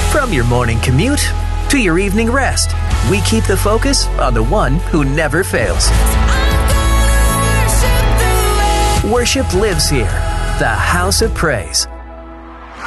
From your morning commute to your evening rest, we keep the focus on the one who never fails. Worship lives here, the House of Praise.